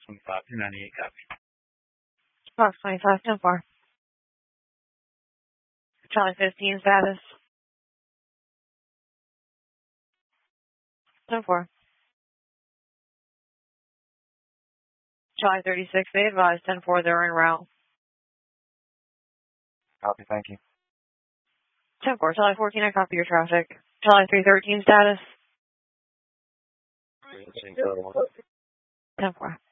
25, 298, copy. Fox 25, 10-4. Charlie 15, status. 10-4. Charlie 36, they advised 10-4, they're en route. Copy, thank you. 10-4, Charlie 14, I copy your traffic. Charlie 313, status. 10-4.